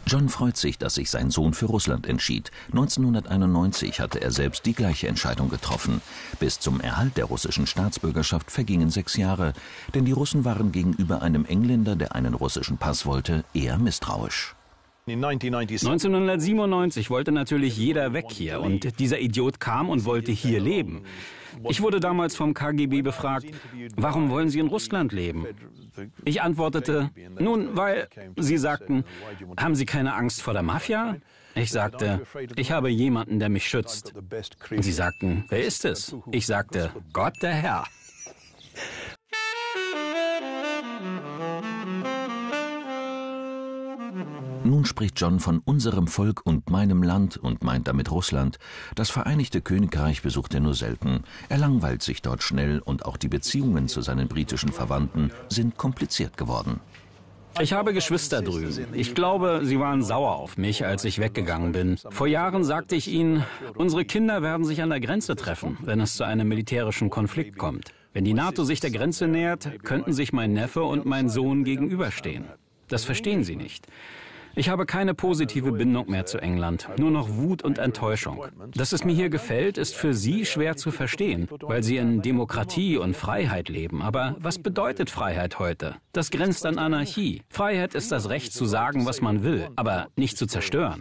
John freut sich, dass sich sein Sohn für Russland entschied. 1991 hatte er selbst die gleiche Entscheidung getroffen. Bis zum Erhalt der russischen Staatsbürgerschaft vergingen 6 Jahre, denn die Russen waren gegenüber einem Engländer, der einen russischen Pass wollte, eher misstrauisch. 1997 wollte natürlich jeder weg hier und dieser Idiot kam und wollte hier leben. Ich wurde damals vom KGB befragt, warum wollen Sie in Russland leben? Ich antwortete, nun, weil Sie sagten, haben Sie keine Angst vor der Mafia? Ich sagte, ich habe jemanden, der mich schützt. Sie sagten, wer ist es? Ich sagte, Gott der Herr. Nun spricht John von unserem Volk und meinem Land und meint damit Russland. Das Vereinigte Königreich besucht er nur selten. Er langweilt sich dort schnell und auch die Beziehungen zu seinen britischen Verwandten sind kompliziert geworden. Ich habe Geschwister drüben. Ich glaube, sie waren sauer auf mich, als ich weggegangen bin. Vor Jahren sagte ich ihnen, unsere Kinder werden sich an der Grenze treffen, wenn es zu einem militärischen Konflikt kommt. Wenn die NATO sich der Grenze nähert, könnten sich mein Neffe und mein Sohn gegenüberstehen. Das verstehen sie nicht. Ich habe keine positive Bindung mehr zu England, nur noch Wut und Enttäuschung. Dass es mir hier gefällt, ist für Sie schwer zu verstehen, weil Sie in Demokratie und Freiheit leben. Aber was bedeutet Freiheit heute? Das grenzt an Anarchie. Freiheit ist das Recht zu sagen, was man will, aber nicht zu zerstören.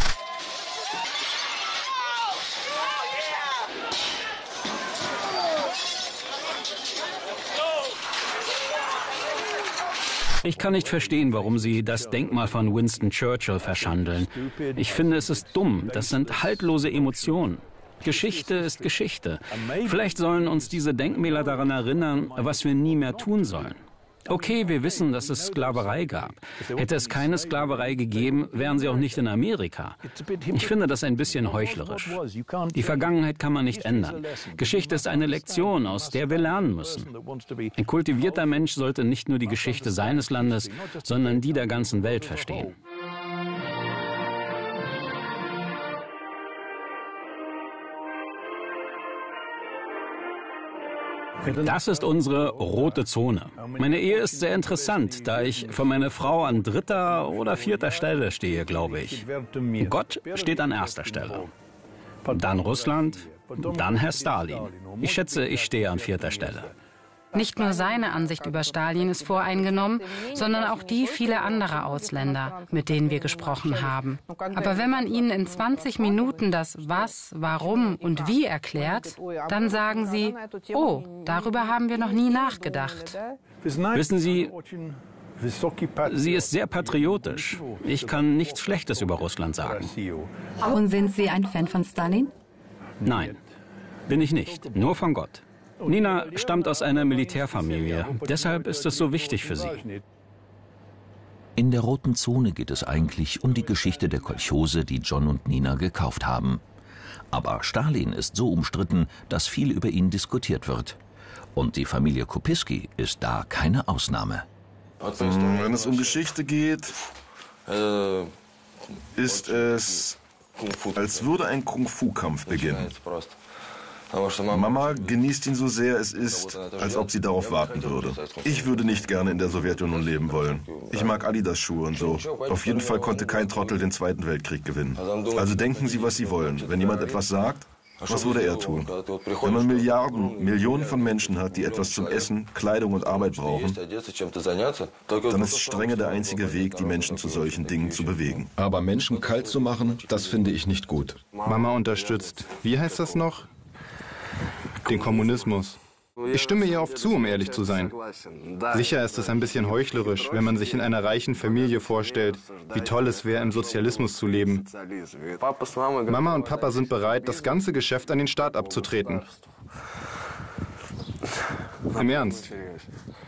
Ich kann nicht verstehen, warum Sie das Denkmal von Winston Churchill verschandeln. Ich finde, es ist dumm. Das sind haltlose Emotionen. Geschichte ist Geschichte. Vielleicht sollen uns diese Denkmäler daran erinnern, was wir nie mehr tun sollen. Okay, wir wissen, dass es Sklaverei gab. Hätte es keine Sklaverei gegeben, wären sie auch nicht in Amerika. Ich finde das ein bisschen heuchlerisch. Die Vergangenheit kann man nicht ändern. Geschichte ist eine Lektion, aus der wir lernen müssen. Ein kultivierter Mensch sollte nicht nur die Geschichte seines Landes, sondern die der ganzen Welt verstehen. Das ist unsere rote Zone. Meine Ehe ist sehr interessant, da ich für meine Frau an 3. oder 4. Stelle stehe, glaube ich. Gott steht an 1. Stelle. Dann Russland, dann Herr Stalin. Ich schätze, ich stehe an 4. Stelle. Nicht nur seine Ansicht über Stalin ist voreingenommen, sondern auch die vieler anderer Ausländer, mit denen wir gesprochen haben. Aber wenn man ihnen in 20 Minuten das Was, Warum und Wie erklärt, dann sagen sie, oh, darüber haben wir noch nie nachgedacht. Wissen Sie, sie ist sehr patriotisch. Ich kann nichts Schlechtes über Russland sagen. Und sind Sie ein Fan von Stalin? Nein, bin ich nicht. Nur von Gott. Nina stammt aus einer Militärfamilie. Deshalb ist es so wichtig für sie. In der roten Zone geht es eigentlich um die Geschichte der Kolchose, die John und Nina gekauft haben. Aber Stalin ist so umstritten, dass viel über ihn diskutiert wird. Und die Familie Kopiski ist da keine Ausnahme. Wenn es um Geschichte geht, ist es, als würde ein Kung-Fu-Kampf beginnen. Mama genießt ihn so sehr, es ist, als ob sie darauf warten würde. Ich würde nicht gerne in der Sowjetunion leben wollen. Ich mag Adidas-Schuhe und so. Auf jeden Fall konnte kein Trottel den Zweiten Weltkrieg gewinnen. Also denken Sie, was Sie wollen. Wenn jemand etwas sagt, was würde er tun? Wenn man Milliarden, Millionen von Menschen hat, die etwas zum Essen, Kleidung und Arbeit brauchen, dann ist Strenge der einzige Weg, die Menschen zu solchen Dingen zu bewegen. Aber Menschen kalt zu machen, das finde ich nicht gut. Mama unterstützt, wie heißt das noch? Den Kommunismus. Ich stimme ihr oft zu, um ehrlich zu sein. Sicher ist es ein bisschen heuchlerisch, wenn man sich in einer reichen Familie vorstellt, wie toll es wäre, im Sozialismus zu leben. Mama und Papa sind bereit, das ganze Geschäft an den Staat abzutreten. Im Ernst.